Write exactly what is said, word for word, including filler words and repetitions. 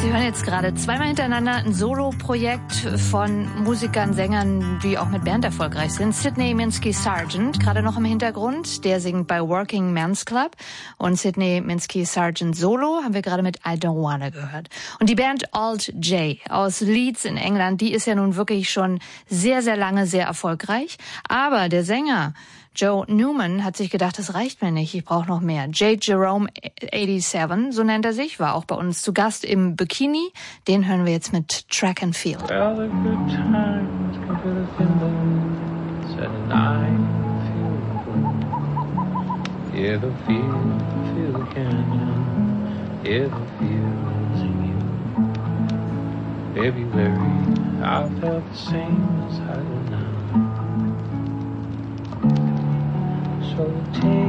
Sie hören jetzt gerade zweimal hintereinander ein Solo-Projekt von Musikern, Sängern, die auch mit Band erfolgreich sind. Sidney Minsky Sargent, gerade noch im Hintergrund, der singt bei Working Men's Club. Und Sidney Minsky Sargent Solo haben wir gerade mit I Don't Wanna gehört. Und die Band Alt J aus Leeds in England, die ist ja nun wirklich schon sehr, sehr lange sehr erfolgreich. Aber der Sänger Joe Newman hat sich gedacht, das reicht mir nicht, ich brauche noch mehr. J. Jerome siebenundachtzig, so nennt er sich, war auch bei uns zu Gast im Bikini. Den hören wir jetzt mit Track and Field. Well, the good times come to the fender, said and I feel good. Hear the field, feel the canyon, hear the fields in you. February, I felt the same as I do now. So take